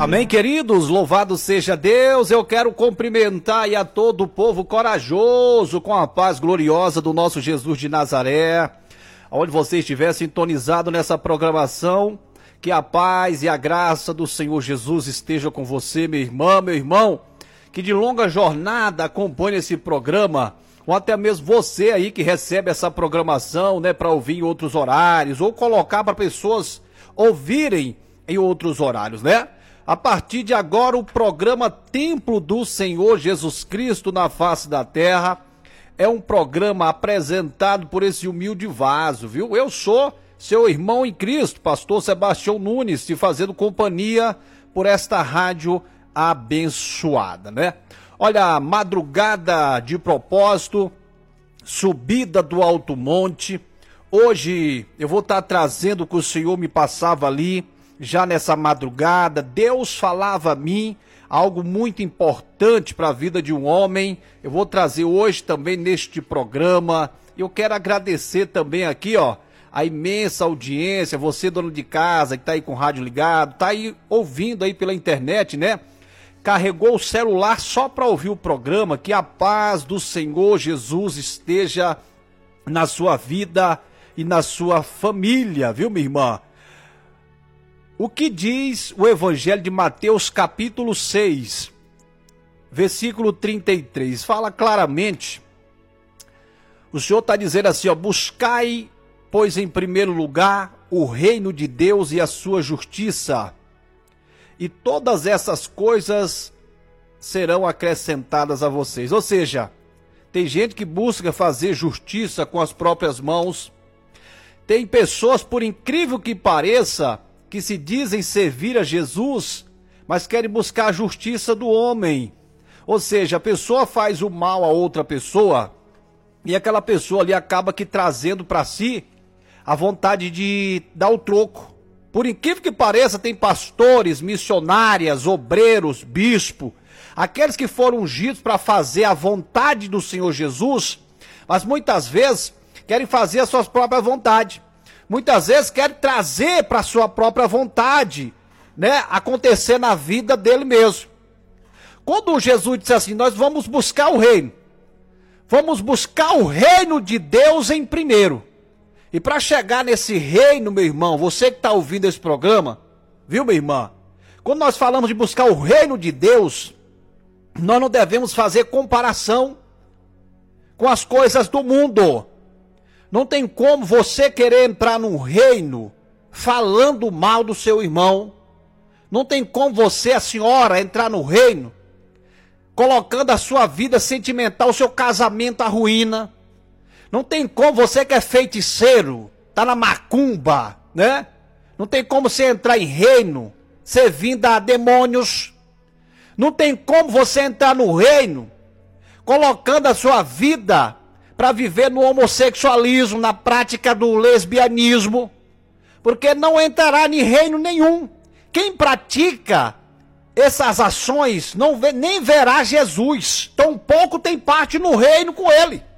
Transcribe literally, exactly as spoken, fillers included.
Amém, queridos? Louvado seja Deus. Eu quero cumprimentar aí a todo o povo corajoso com a paz gloriosa do nosso Jesus de Nazaré. Onde você estiver sintonizado nessa programação, que a paz e a graça do Senhor Jesus esteja com você, minha irmã, meu irmão, que de longa jornada acompanha esse programa, ou até mesmo você aí que recebe essa programação, né, para ouvir em outros horários, ou colocar para pessoas ouvirem em outros horários, né? A partir de agora, o programa Templo do Senhor Jesus Cristo na face da terra é um programa apresentado por esse humilde vaso, viu? Eu sou seu irmão em Cristo, pastor Sebastião Nunes, te fazendo companhia por esta rádio abençoada, né? Olha, madrugada de propósito, subida do Alto Monte. Hoje eu vou estar trazendo o que o Senhor me passava ali, já nessa madrugada. Deus falava a mim algo muito importante para a vida de um homem. Eu vou trazer hoje também neste programa. Eu quero agradecer também aqui, ó, a imensa audiência, você dono de casa que tá aí com o rádio ligado, tá aí ouvindo aí pela internet, né? Carregou o celular só para ouvir o programa. Que a paz do Senhor Jesus esteja na sua vida e na sua família, viu, minha irmã? O que diz o Evangelho de Mateus, capítulo seis, versículo trinta e três? Fala claramente. O Senhor está dizendo assim, ó: buscai, pois, em primeiro lugar, o reino de Deus e a sua justiça, e todas essas coisas serão acrescentadas a vocês. Ou seja, tem gente que busca fazer justiça com as próprias mãos. Tem pessoas, por incrível que pareça, que se dizem servir a Jesus, mas querem buscar a justiça do homem. Ou seja, a pessoa faz o mal a outra pessoa, e aquela pessoa ali acaba que trazendo para si a vontade de dar o troco. Por incrível que pareça, tem pastores, missionárias, obreiros, bispo, aqueles que foram ungidos para fazer a vontade do Senhor Jesus, mas muitas vezes querem fazer a sua própria vontade. Muitas vezes querem trazer para a sua própria vontade, né, acontecer na vida dele mesmo. Quando Jesus disse assim, nós vamos buscar o reino, vamos buscar o reino de Deus em primeiro. E para chegar nesse reino, meu irmão, você que está ouvindo esse programa, viu, minha irmã? Quando nós falamos de buscar o reino de Deus, nós não devemos fazer comparação com as coisas do mundo. Não tem como você querer entrar num reino falando mal do seu irmão. Não tem como você, a senhora, entrar no reino colocando a sua vida sentimental, o seu casamento à ruína. Não tem como você que é feiticeiro, tá na macumba, né? Não tem como você entrar em reino servindo a demônios. Não tem como você entrar no reino colocando a sua vida para viver no homossexualismo, na prática do lesbianismo, porque não entrará em reino nenhum. Quem pratica essas ações não vê, nem verá Jesus, tampouco tem parte no reino com ele.